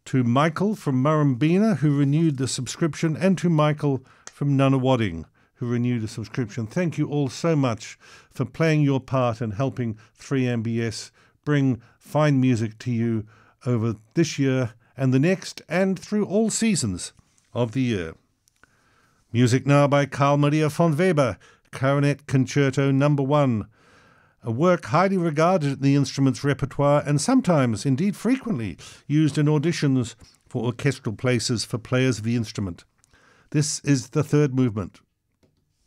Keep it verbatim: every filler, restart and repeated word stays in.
to Michael from Murrumbina, who renewed the subscription, and to Michael from Nunawading, who renewed the subscription. Thank you all so much for playing your part and helping three M B S bring fine music to you over this year and the next, and through all seasons of the year. Music now by Carl Maria von Weber, Clarinet Concerto Number One, a work highly regarded in the instrument's repertoire and sometimes, indeed frequently, used in auditions for orchestral places for players of the instrument. This is the third movement.